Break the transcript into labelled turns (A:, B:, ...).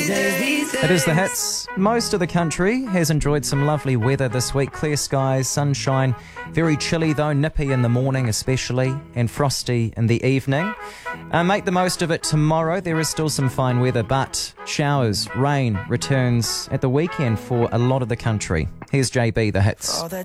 A: It is the hits. Most of the country has enjoyed some lovely weather this week. Clear skies, sunshine, very chilly though, nippy in the morning especially, and frosty in the evening. Make the most of it tomorrow. There is still some fine weather, but showers, rain returns at the weekend for a lot of the country. Here's JB, the hits.